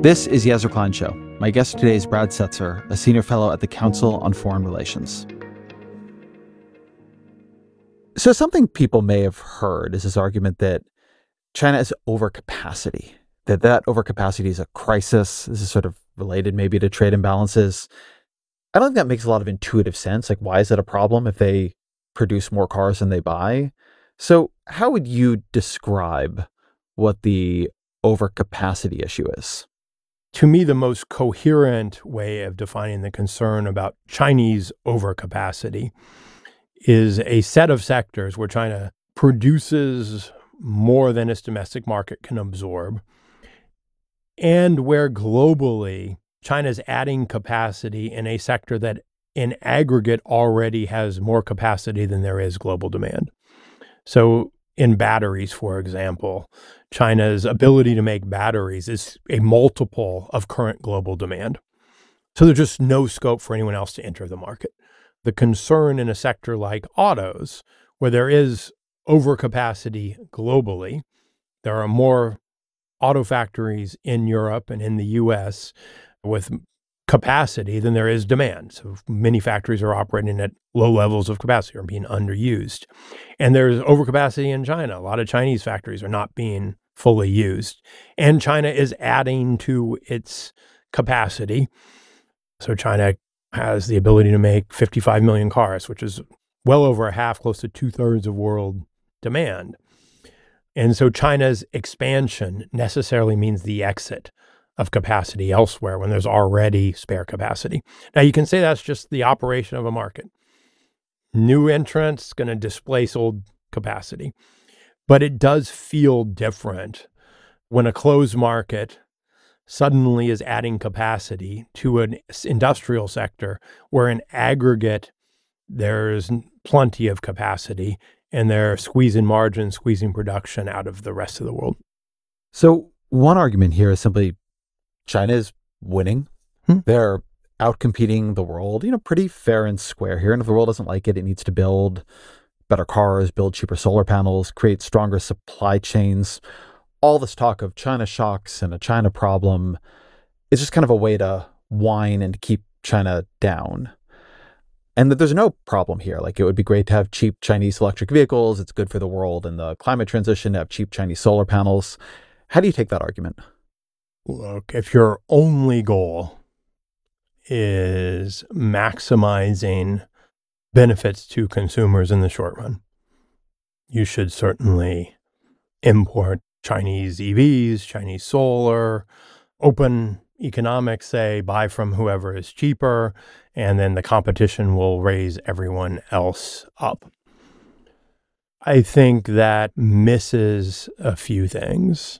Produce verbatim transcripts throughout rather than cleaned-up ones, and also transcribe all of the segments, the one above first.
This is Yasser Klein Show. My guest today is Brad Setser, a senior fellow at the Council on Foreign Relations. So something people may have heard is this argument that China is overcapacity, that that overcapacity is a crisis. This is sort of related maybe to trade imbalances. I don't think that makes a lot of intuitive sense. Like, why is it a problem if they produce more cars than they buy? So how would you describe what the overcapacity issue is? To me, the most coherent way of defining the concern about Chinese overcapacity is a set of sectors where China produces more than its domestic market can absorb, and where globally China is adding capacity in a sector that in aggregate already has more capacity than there is global demand. So in batteries, for example, China's ability to make batteries is a multiple of current global demand. So there's just no scope for anyone else to enter the market. The concern in a sector like autos, where there is overcapacity globally, there are more auto factories in Europe and in the U S with capacity than there is demand. So many factories are operating at low levels of capacity or being underused. And there's overcapacity in China. A lot of Chinese factories are not being fully used. And China is adding to its capacity. So China has the ability to make fifty-five million cars, which is well over a half, close to two-thirds of world demand. And so China's expansion necessarily means the exit of capacity elsewhere when there's already spare capacity. Now, you can say that's just the operation of a market. New entrants going to displace old capacity. But it does feel different when a closed market suddenly is adding capacity to an industrial sector where in aggregate there's plenty of capacity and they're squeezing margins, squeezing production out of the rest of the world. So one argument here is simply China is winning. Hmm. They're outcompeting the world, you know, pretty fair and square here. And if the world doesn't like it, it needs to build better cars, build cheaper solar panels, create stronger supply chains. All this talk of China shocks and a China problem is just kind of a way to whine and to keep China down. And that there's no problem here. Like, it would be great to have cheap Chinese electric vehicles. It's good for the world and the climate transition to have cheap Chinese solar panels. How do you take that argument? Look, if your only goal is maximizing benefits to consumers in the short run, you should certainly import Chinese E Vs, Chinese solar, open economics, say, buy from whoever is cheaper, and then the competition will raise everyone else up. I think that misses a few things.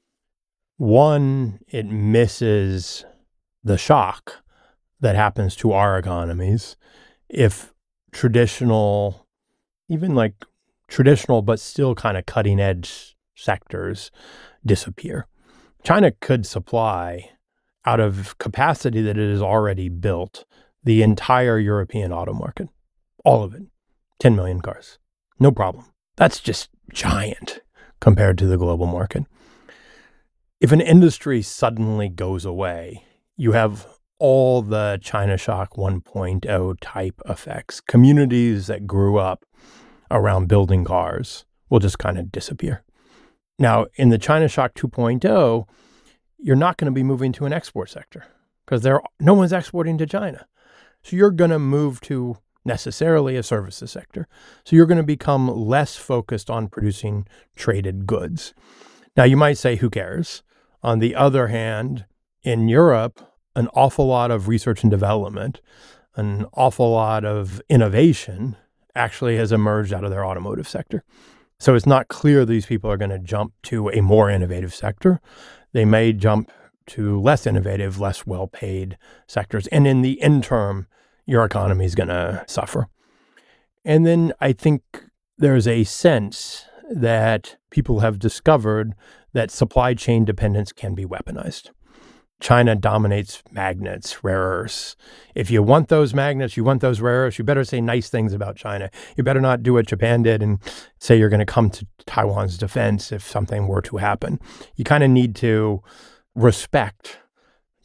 One, it misses the shock that happens to our economies if traditional, even like traditional, but still kind of cutting edge sectors disappear. China could supply out of capacity that it has already built the entire European auto market, all of it, ten million cars, no problem. That's just giant compared to the global market. If an industry suddenly goes away, you have all the China Shock one point oh type effects. Communities that grew up around building cars will just kind of disappear. Now, in the China Shock two point oh, you're not going to be moving to an export sector because there no one's exporting to China. So you're going to move to necessarily a services sector. So you're going to become less focused on producing traded goods. Now, you might say, who cares? On the other hand, in Europe, an awful lot of research and development, an awful lot of innovation actually has emerged out of their automotive sector. So it's not clear these people are going to jump to a more innovative sector. They may jump to less innovative, less well-paid sectors. And in the interim, your economy is going to suffer. And then I think there's a sense that people have discovered that supply chain dependence can be weaponized. China dominates magnets, rare earths. If you want those magnets, you want those rare earths, you better say nice things about China. You better not do what Japan did and say you're going to come to Taiwan's defense if something were to happen. You kind of need to respect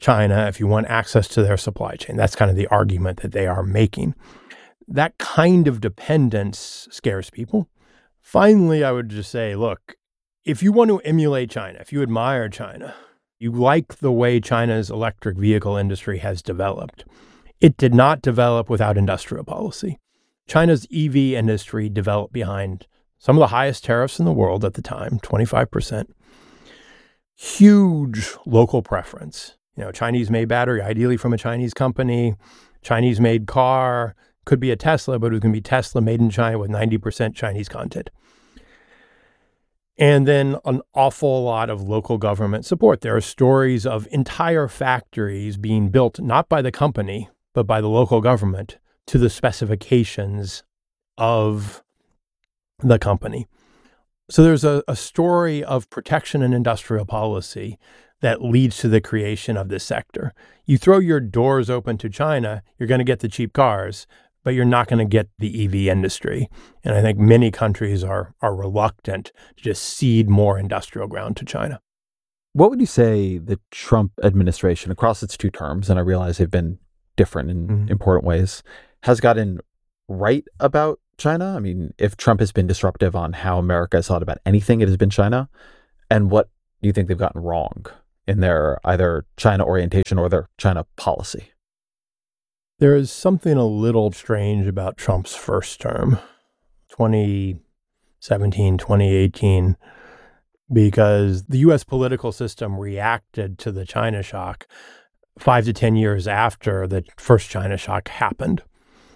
China if you want access to their supply chain. That's kind of the argument that they are making. That kind of dependence scares people. Finally, I would just say, look, if you want to emulate China, if you admire China, you like the way China's electric vehicle industry has developed, it did not develop without industrial policy. China's E V industry developed behind some of the highest tariffs in the world at the time, twenty-five percent. Huge local preference. You know, Chinese-made battery, ideally from a Chinese company, Chinese-made car, could be a Tesla, but it was going to be Tesla made in China with ninety percent Chinese content. And then an awful lot of local government support. There are stories of entire factories being built, not by the company, but by the local government to the specifications of the company. So there's a, a story of protection and industrial policy that leads to the creation of this sector. You throw your doors open to China, you're going to get the cheap cars, but you're not going to get the E V industry. And I think many countries are are reluctant to just cede more industrial ground to China. What would you say the Trump administration, across its two terms, and I realize they've been different in mm-hmm. important ways, has gotten right about China? I mean, if Trump has been disruptive on how America has thought about anything, it has been China. And what do you think they've gotten wrong in their either China orientation or their China policy? There is something a little strange about Trump's first term, twenty seventeen, twenty eighteen, because the U S political system reacted to the China shock five to ten years after the first China shock happened.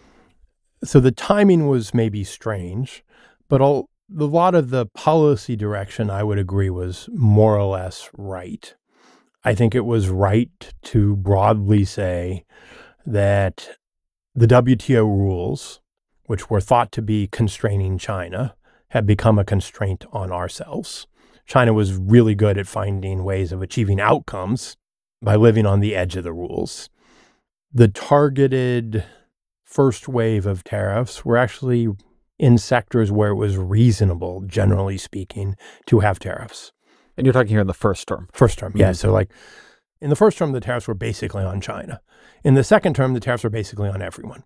So the timing was maybe strange, but all, a lot of the policy direction, I would agree, was more or less right. I think it was right to broadly say that the W T O rules, which were thought to be constraining China, had become a constraint on ourselves. China was really good at finding ways of achieving outcomes by living on the edge of the rules. The targeted first wave of tariffs were actually in sectors where it was reasonable, generally speaking, to have tariffs. And you're talking here in the first term? First term, yeah. Mm-hmm. So like in the first term, the tariffs were basically on China. In the second term, the tariffs were basically on everyone.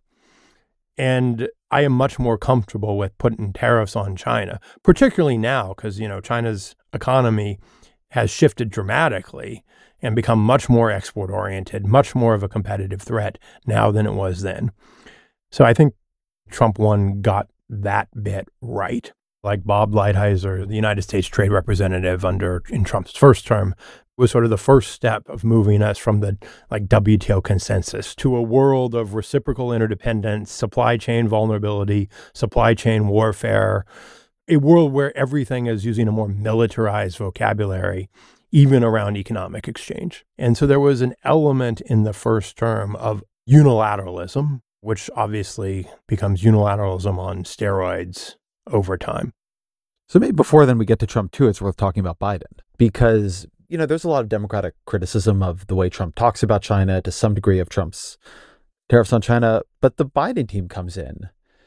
And I am much more comfortable with putting tariffs on China, particularly now because, you know, China's economy has shifted dramatically and become much more export-oriented, much more of a competitive threat now than it was then. So I think Trump one got that bit right. Like Bob Lighthizer, the United States Trade Representative under in Trump's first term, was sort of the first step of moving us from the like W T O consensus to a world of reciprocal interdependence, supply chain vulnerability, supply chain warfare, a world where everything is using a more militarized vocabulary, even around economic exchange. And so there was an element in the first term of unilateralism, which obviously becomes unilateralism on steroids over time. So maybe before then we get to Trump too, it's worth talking about Biden because, you know, there's a lot of Democratic criticism of the way Trump talks about China, to some degree of Trump's tariffs on China, but the Biden team comes in.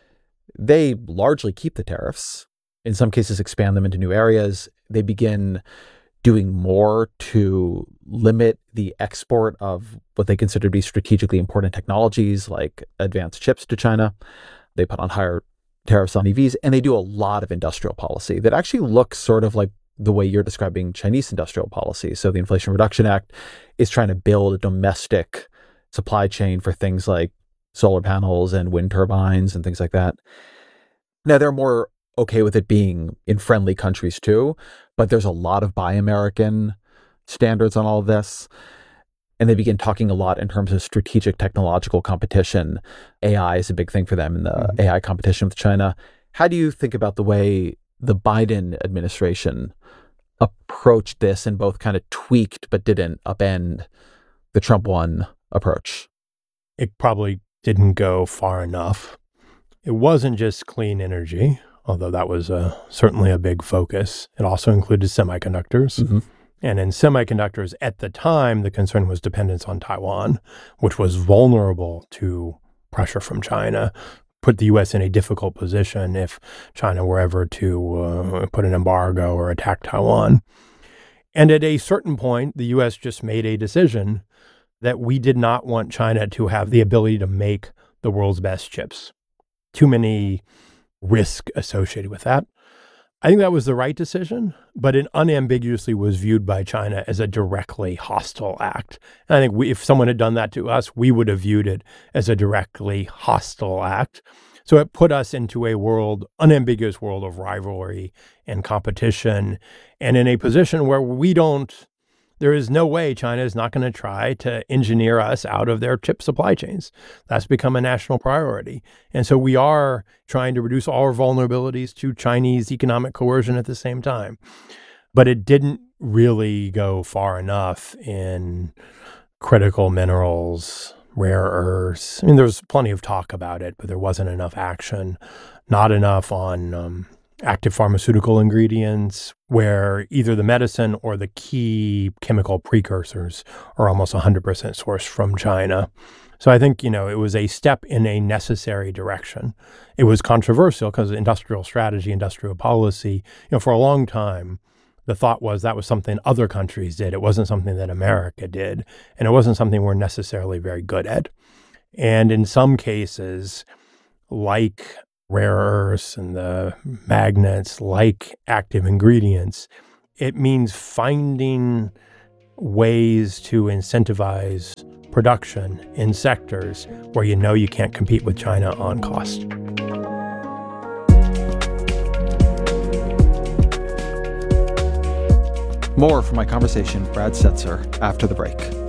They largely keep the tariffs, in some cases expand them into new areas. They begin doing more to limit the export of what they consider to be strategically important technologies like advanced chips to China. They put on higher tariffs on E Vs, and they do a lot of industrial policy that actually looks sort of like the way you're describing Chinese industrial policy. So the Inflation Reduction Act is trying to build a domestic supply chain for things like solar panels and wind turbines and things like that. Now, they're more okay with it being in friendly countries too, but there's a lot of Buy American standards on all of this. And they begin talking a lot in terms of strategic technological competition. A I is a big thing for them in the mm-hmm. A I competition with China. How do you think about the way the Biden administration approached this and both kind of tweaked but didn't upend the Trump one approach? It probably didn't go far enough. It wasn't just clean energy, although that was uh, certainly a big focus. It also included semiconductors. Mm-hmm. And in semiconductors at the time, the concern was dependence on Taiwan, which was vulnerable to pressure from China, put the U S in a difficult position if China were ever to uh, put an embargo or attack Taiwan. And at a certain point, the U S just made a decision that we did not want China to have the ability to make the world's best chips. Too many risk associated with that. I think that was the right decision, but it unambiguously was viewed by China as a directly hostile act. And I think we, if someone had done that to us, we would have viewed it as a directly hostile act. So it put us into a world, unambiguous world of rivalry and competition, and in a position where we don't, there is no way China is not going to try to engineer us out of their chip supply chains. That's become a national priority. And so we are trying to reduce all our vulnerabilities to Chinese economic coercion at the same time. But it didn't really go far enough in critical minerals, rare earths. I mean, there was plenty of talk about it, but there wasn't enough action, not enough on um, active pharmaceutical ingredients, where either the medicine or the key chemical precursors are almost one hundred percent sourced from China. So I think, you know, it was a step in a necessary direction. It was controversial because industrial strategy, industrial policy, you know, for a long time, the thought was that was something other countries did. It wasn't something that America did. And it wasn't something we're necessarily very good at. And in some cases, like rare earths and the magnets, like active ingredients, it means finding ways to incentivize production in sectors where you know you can't compete with China on cost. More from my conversation with Brad Setser after the break.